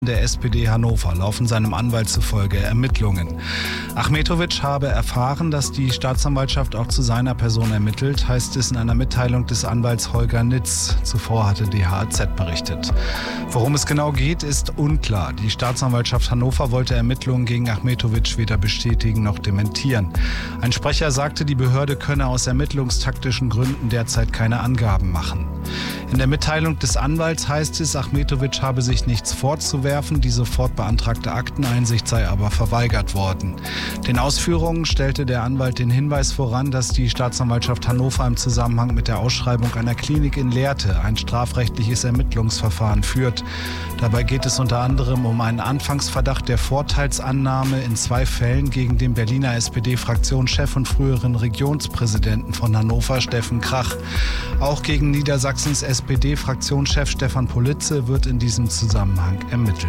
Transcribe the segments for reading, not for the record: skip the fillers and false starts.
Der SPD Hannover laufen seinem Anwalt zufolge Ermittlungen. Achmetović habe erfahren, dass die Staatsanwaltschaft auch zu seiner Person ermittelt, heißt es in einer Mitteilung des Anwalts Holger Nitz. Zuvor hatte die HAZ berichtet. Worum es genau geht, ist unklar. Die Staatsanwaltschaft Hannover wollte Ermittlungen gegen Achmetović weder bestätigen noch dementieren. Ein Sprecher sagte, die Behörde könne aus ermittlungstaktischen Gründen derzeit keine Angaben machen. In der Mitteilung des Anwalts heißt es, Achmetović habe sich nichts vorzuwerfen. Die sofort beantragte Akteneinsicht sei aber verweigert worden. Den Ausführungen stellte der Anwalt den Hinweis voran, dass die Staatsanwaltschaft Hannover im Zusammenhang mit der Ausschreibung einer Klinik in Lehrte ein strafrechtliches Ermittlungsverfahren führt. Dabei geht es unter anderem um einen Anfangsverdacht der Vorteilsannahme in 2 Fällen gegen den Berliner SPD-Fraktionschef und früheren Regionspräsidenten von Hannover, Steffen Krach. Auch gegen Niedersachsens SPD-Fraktionschef Stefan Politze wird in diesem Zusammenhang ermittelt.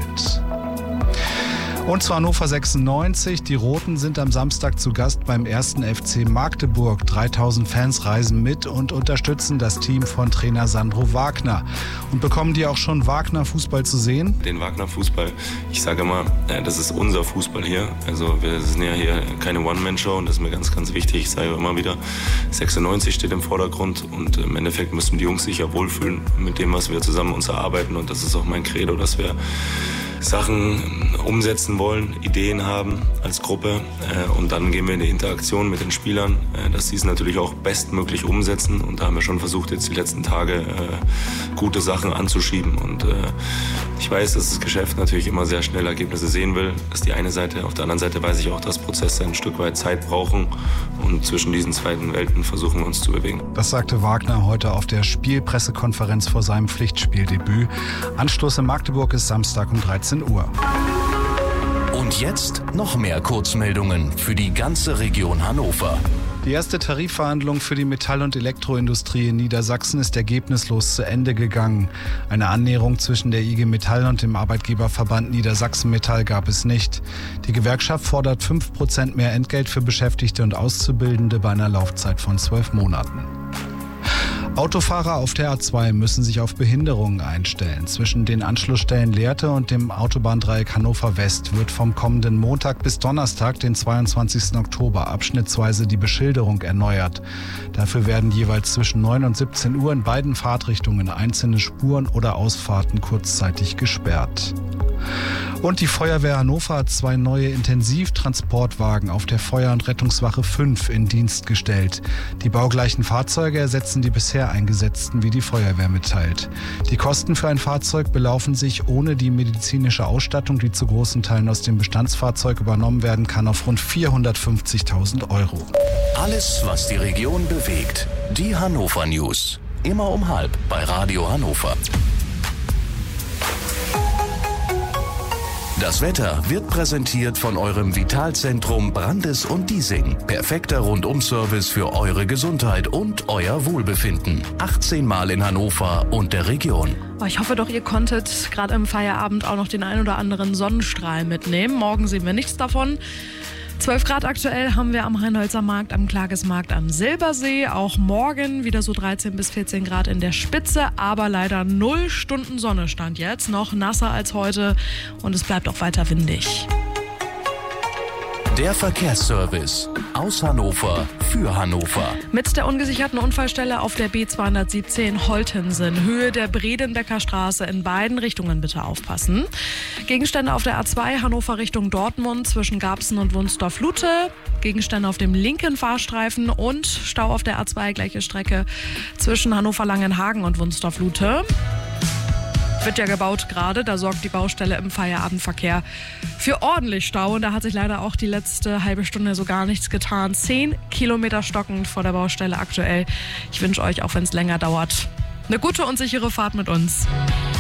Und zu Hannover 96. Die Roten sind am Samstag zu Gast beim 1. FC Magdeburg. 3000 Fans reisen mit und unterstützen das Team von Trainer Sandro Wagner. Und bekommen die auch schon Wagner-Fußball zu sehen? Den Wagner-Fußball, ich sage immer, das ist unser Fußball hier. Also wir sind ja hier keine One-Man-Show und das ist mir ganz, ganz wichtig. Ich sage immer wieder, 96 steht im Vordergrund und im Endeffekt müssen die Jungs sich ja wohlfühlen mit dem, was wir zusammen uns erarbeiten. Und das ist auch mein Credo, dass wir Sachen umsetzen wollen, Ideen haben als Gruppe und dann gehen wir in die Interaktion mit den Spielern, dass sie es natürlich auch bestmöglich umsetzen und da haben wir schon versucht, jetzt die letzten Tage gute Sachen anzuschieben und ich weiß, dass das Geschäft natürlich immer sehr schnell Ergebnisse sehen will, das ist die eine Seite, auf der anderen Seite weiß ich auch, dass Prozesse ein Stück weit Zeit brauchen und zwischen diesen beiden Welten versuchen wir uns zu bewegen. Das sagte Wagner heute auf der Spielpressekonferenz vor seinem Pflichtspieldebüt. Anstoß in Magdeburg ist Samstag um 13 Uhr. Und jetzt noch mehr Kurzmeldungen für die ganze Region Hannover. Die erste Tarifverhandlung für die Metall- und Elektroindustrie in Niedersachsen ist ergebnislos zu Ende gegangen. Eine Annäherung zwischen der IG Metall und dem Arbeitgeberverband Niedersachsen Metall gab es nicht. Die Gewerkschaft fordert 5% mehr Entgelt für Beschäftigte und Auszubildende bei einer Laufzeit von 12 Monaten. Autofahrer auf der A2 müssen sich auf Behinderungen einstellen. Zwischen den Anschlussstellen Lehrte und dem Autobahndreieck Hannover West wird vom kommenden Montag bis Donnerstag, den 22. Oktober, abschnittsweise die Beschilderung erneuert. Dafür werden jeweils zwischen 9 und 17 Uhr in beiden Fahrtrichtungen einzelne Spuren oder Ausfahrten kurzzeitig gesperrt. Und die Feuerwehr Hannover hat 2 neue Intensivtransportwagen auf der Feuer- und Rettungswache 5 in Dienst gestellt. Die baugleichen Fahrzeuge ersetzen die bisher eingesetzten, wie die Feuerwehr mitteilt. Die Kosten für ein Fahrzeug belaufen sich ohne die medizinische Ausstattung, die zu großen Teilen aus dem Bestandsfahrzeug übernommen werden kann, auf rund 450.000 €. Alles, was die Region bewegt. Die Hannover News. Immer um 12 bei Radio Hannover. Das Wetter wird präsentiert von eurem Vitalzentrum Brandes und Diesing. Perfekter Rundum-Service für eure Gesundheit und euer Wohlbefinden. 18 Mal in Hannover und der Region. Ich hoffe doch, ihr konntet gerade im Feierabend auch noch den ein oder anderen Sonnenstrahl mitnehmen. Morgen sehen wir nichts davon. 12 Grad aktuell haben wir am Heinholzer Markt, am Klagesmarkt am Silbersee. Auch morgen wieder so 13 bis 14 Grad in der Spitze, aber leider 0 Stunden Sonne stand jetzt. Noch nasser als heute und es bleibt auch weiter windig. Der Verkehrsservice aus Hannover für Hannover. Mit der ungesicherten Unfallstelle auf der B217 Holtensen, Höhe der Bredenbecker Straße, in beiden Richtungen bitte aufpassen. Gegenstände auf der A2 Hannover Richtung Dortmund zwischen Garbsen und Wunstorf-Lute. Gegenstände auf dem linken Fahrstreifen und Stau auf der A2 gleiche Strecke zwischen Hannover-Langenhagen und Wunstorf-Lute. Wird ja gebaut gerade, da sorgt die Baustelle im Feierabendverkehr für ordentlich Stau. Und da hat sich leider auch die letzte halbe Stunde so gar nichts getan. 10 Kilometer stockend vor der Baustelle aktuell. Ich wünsche euch, auch wenn es länger dauert, eine gute und sichere Fahrt mit uns.